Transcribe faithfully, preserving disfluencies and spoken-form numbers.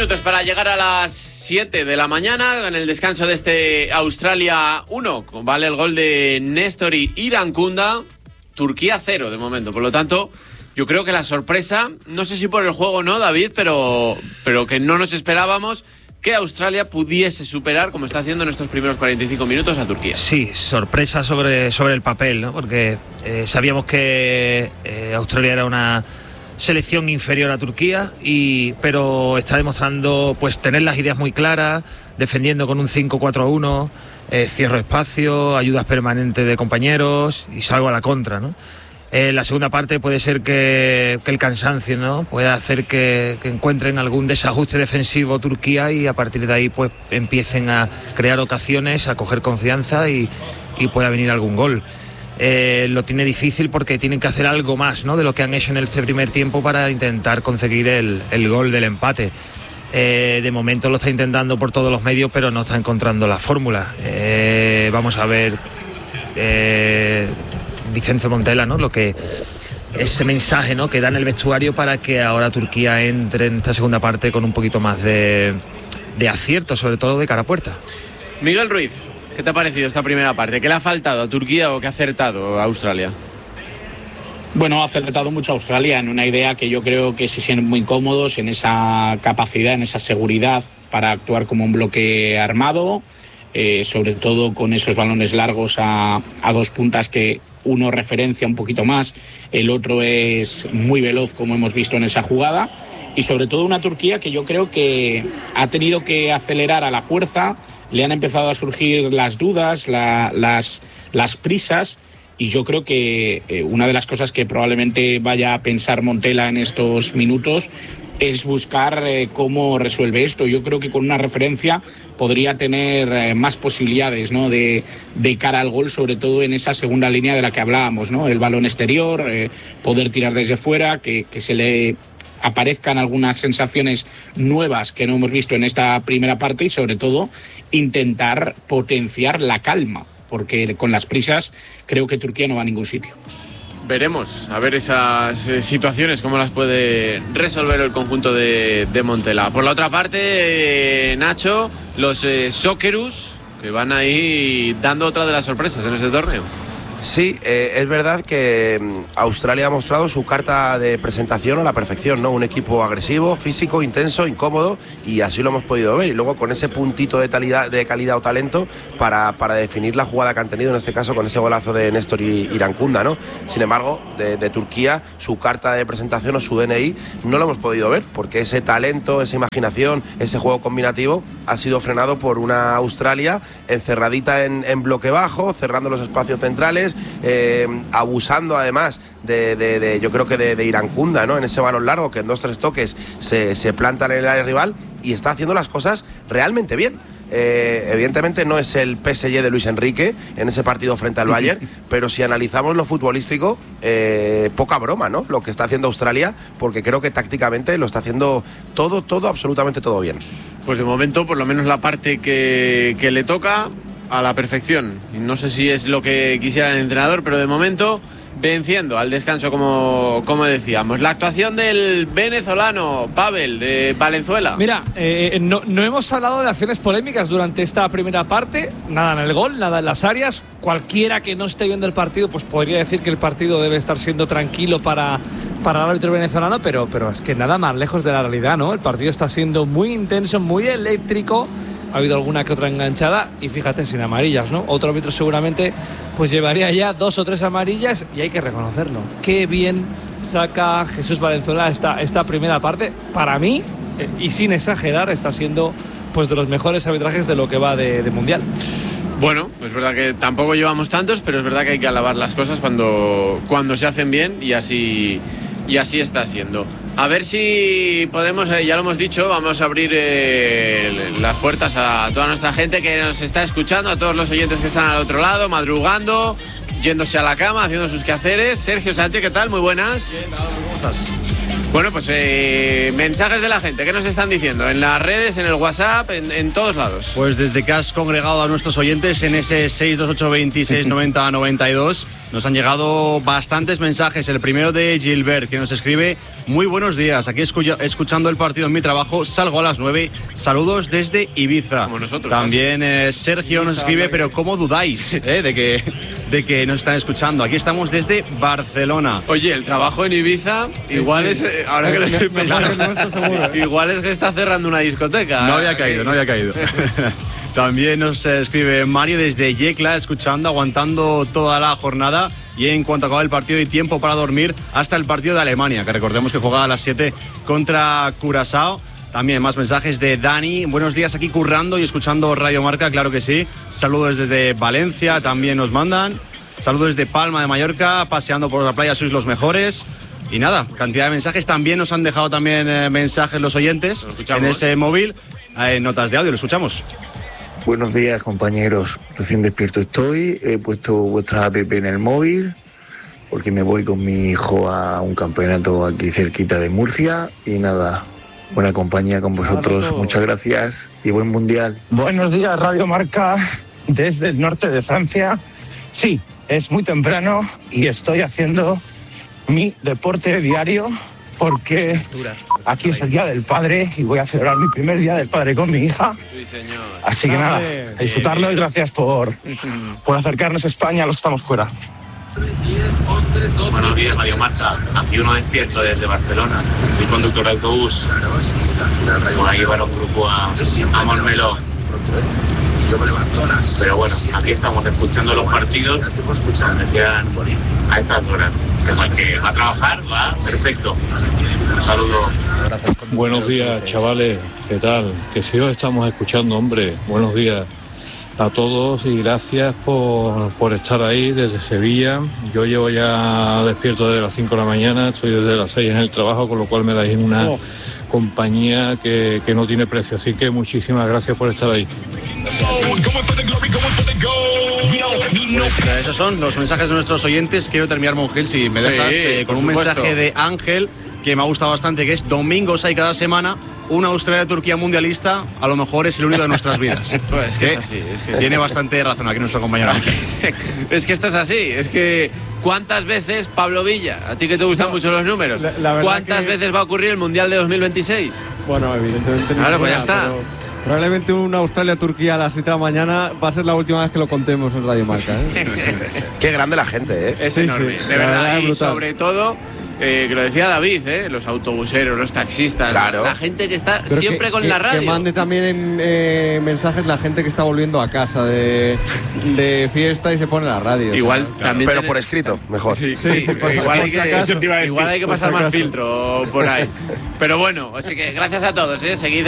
minutos para llegar a las siete de la mañana en el descanso de este Australia uno. Vale el gol de Néstor Irankunda. Turquía cero de momento. Por lo tanto, yo creo que la sorpresa, no sé si por el juego o no, David, pero, pero que no nos esperábamos que Australia pudiese superar, como está haciendo en estos primeros cuarenta y cinco minutos, a Turquía. Sí, sorpresa sobre, sobre el papel, ¿no? Porque eh, sabíamos que eh, Australia era una selección inferior a Turquía, y, pero está demostrando pues tener las ideas muy claras, defendiendo con un cinco cuatro uno, eh, cierro espacio, ayudas permanentes de compañeros y salgo a la contra, ¿no? En eh, la segunda parte puede ser que, que el cansancio, ¿no?, pueda hacer que, que encuentren algún desajuste defensivo Turquía, y a partir de ahí pues empiecen a crear ocasiones, a coger confianza y, y pueda venir algún gol. Eh, lo tiene difícil porque tienen que hacer algo más, ¿no?, de lo que han hecho en este primer tiempo para intentar conseguir el, el gol del empate. Eh, de momento lo está intentando por todos los medios, pero no está encontrando la fórmula. Eh, vamos a ver eh, Vicente Montella, ¿no?, lo que ese mensaje, ¿no?, que da en el vestuario para que ahora Turquía entre en esta segunda parte con un poquito más de, de acierto, sobre todo de cara a puerta. Miguel Ruiz, ¿qué te ha parecido esta primera parte? ¿Qué le ha faltado a Turquía o qué ha acertado a Australia? Bueno, ha acertado mucho a Australia en una idea que yo creo que se sienten muy cómodos en esa capacidad, en esa seguridad para actuar como un bloque armado, eh, sobre todo con esos balones largos a, a dos puntas que uno referencia un poquito más, el otro es muy veloz, como hemos visto en esa jugada, y sobre todo una Turquía que yo creo que ha tenido que acelerar a la fuerza, le han empezado a surgir las dudas, la, las, las prisas, y yo creo que eh, una de las cosas que probablemente vaya a pensar Montella en estos minutos es buscar eh, cómo resuelve esto. Yo creo que con una referencia podría tener eh, más posibilidades, ¿no?, de, de cara al gol, sobre todo en esa segunda línea de la que hablábamos, ¿no?, el balón exterior, eh, poder tirar desde fuera, que, que se le aparezcan algunas sensaciones nuevas que no hemos visto en esta primera parte, y sobre todo intentar potenciar la calma, porque con las prisas creo que Turquía no va a ningún sitio. Veremos, a ver esas eh, situaciones, cómo las puede resolver el conjunto de, de Montella. Por la otra parte, eh, Nacho, los eh, Socceroos, que van ahí dando otra de las sorpresas en este torneo. Sí, eh, es verdad que Australia ha mostrado su carta de presentación a la perfección, ¿no? Un equipo agresivo, físico, intenso, incómodo, y así lo hemos podido ver. Y luego con ese puntito de, talidad, de calidad o talento para, para definir la jugada que han tenido, en este caso con ese golazo de Néstor Irankunda, ¿no? Sin embargo, de, de Turquía, su carta de presentación o su D N I no lo hemos podido ver, porque ese talento, esa imaginación, ese juego combinativo ha sido frenado por una Australia encerradita en, en bloque bajo, cerrando los espacios centrales, Eh, abusando además de, de, de yo creo que de, de Irankunda, ¿no?, en ese balón largo que en dos tres toques se, se planta en el área rival, y está haciendo las cosas realmente bien. Eh, evidentemente no es el P S G de Luis Enrique en ese partido frente al Bayern, pero si analizamos lo futbolístico, eh, poca broma, ¿no?, lo que está haciendo Australia, porque creo que tácticamente lo está haciendo todo, todo, absolutamente todo bien. Pues de momento, por lo menos la parte que, que le toca, a la perfección. No sé si es lo que quisiera el entrenador, pero de momento venciendo al descanso, como, como decíamos. La actuación del venezolano Pavel de Valenzuela. Mira, eh, no, no hemos hablado de acciones polémicas durante esta primera parte, nada en el gol, nada en las áreas. Cualquiera que no esté viendo el partido pues podría decir que el partido debe estar siendo tranquilo para, para el árbitro venezolano, pero, pero es que nada más lejos de la realidad, ¿no? El partido está siendo muy intenso, muy eléctrico. Ha habido alguna que otra enganchada, y fíjate, sin amarillas, ¿no? Otro árbitro seguramente pues llevaría ya dos o tres amarillas, y hay que reconocerlo. Qué bien saca Jesús Valenzuela esta, esta primera parte. Para mí, eh, y sin exagerar, está siendo pues de los mejores arbitrajes de lo que va de, de Mundial. Bueno, es verdad que tampoco llevamos tantos, pero es verdad que hay que alabar las cosas cuando, cuando se hacen bien, y así, y así está siendo. A ver si podemos, eh, ya lo hemos dicho, vamos a abrir eh, las puertas a toda nuestra gente que nos está escuchando, a todos los oyentes que están al otro lado, madrugando, yéndose a la cama, haciendo sus quehaceres. Sergio Sánchez, ¿qué tal? Muy buenas. ¿Qué tal? ¿Cómo estás? Bueno, pues eh, mensajes de la gente, ¿qué nos están diciendo? En las redes, en el WhatsApp, en, en todos lados. Pues desde que has congregado a nuestros oyentes en ese seis dos ocho veintiséis noventa noventa y dos, nos han llegado bastantes mensajes. El primero de Gilbert, que nos escribe: muy buenos días, aquí escu- escuchando el partido en mi trabajo, salgo a las nueve, saludos desde Ibiza. Como nosotros. También eh, Sergio nos escribe: pero ¿cómo dudáis eh, de, que, de que nos están escuchando? Aquí estamos desde Barcelona. Oye, el trabajo en Ibiza, Sí, igual sí. es, eh, ahora que lo estoy Mejor que el pensando, nuestro, seguro, ¿eh? igual es que está cerrando una discoteca. No había caído, no había caído. También nos eh, escribe Mario desde Yecla, escuchando, aguantando toda la jornada. Y en cuanto acaba el partido y tiempo para dormir, hasta el partido de Alemania, que recordemos que juega a las siete contra Curazao. También más mensajes de Dani. Buenos días, aquí currando y escuchando Radio Marca, claro que sí. Saludos desde Valencia, también nos mandan. Saludos desde Palma de Mallorca, paseando por la playa, sois los mejores. Y nada, cantidad de mensajes. También nos han dejado también eh, mensajes los oyentes en ese móvil. Eh, notas de audio, lo escuchamos. Buenos días, compañeros. Recién despierto estoy. He puesto vuestra app en el móvil porque me voy con mi hijo a un campeonato aquí cerquita de Murcia. Y nada, buena compañía con vosotros. Muchas gracias y buen mundial. Buenos días, Radio Marca, desde el norte de Francia. Sí, es muy temprano y estoy haciendo mi deporte diario porque aquí es el Día del Padre y voy a celebrar mi primer Día del Padre con mi hija. Sí, señor. Así que nada, a disfrutarlo y gracias por, por acercarnos a España a los que estamos fuera. Buenos días, Radio Marca. Aquí uno despierto desde Barcelona. Soy conductor de autobús. Voy a llevar un grupo a, a Montmeló. Pero bueno, aquí estamos escuchando los partidos, como decían, a estas horas. Que va a trabajar, va perfecto. Un saludo. Buenos días, chavales. ¿Qué tal? Que si os estamos escuchando, hombre. Buenos días a todos y gracias por, por estar ahí desde Sevilla. Yo llevo ya despierto desde las cinco de la mañana, estoy desde las seis en el trabajo, con lo cual me dais una oh. compañía que, que no tiene precio. Así que muchísimas gracias por estar ahí. Pues esos son los mensajes de nuestros oyentes. Quiero terminar, Monjil, si me dejas, Sí, eh, con un supuesto. mensaje de Ángel que me ha gustado bastante, que es: domingos hay cada semana una Australia-Turquía mundialista, a lo mejor es el único de nuestras vidas. Pues es que ¿Eh? es así, es que- Tiene bastante razón aquí nuestro compañero Ángel. Es que esto es así, es que ¿cuántas veces, Pablo Villa, a ti que te gustan No, mucho los números, la- la verdad cuántas que- veces va a ocurrir el Mundial de dos mil veintiséis? Bueno, evidentemente. Claro, pues ya ninguna, está. pero probablemente una Australia-Turquía a las siete de la mañana va a ser la última vez que lo contemos en Radio Marca. ¿eh? Qué grande la gente, ¿eh? Es Sí, enorme, sí, de la verdad, verdad es y brutal. sobre todo, eh, que lo decía David, ¿eh? Los autobuseros, los taxistas, Claro. la gente que está Pero siempre que- con que- la radio. Que mande también en, eh, mensajes la gente que está volviendo a casa de, de fiesta y se pone la radio. o sea. Igual también Pero tiene- por escrito, mejor. Sí, Sí, sí, sí, por si- igual, hay por si que, acaso. igual hay que Por pasar si más acaso. filtro por ahí. Pero bueno, así que gracias a todos, ¿eh? Seguid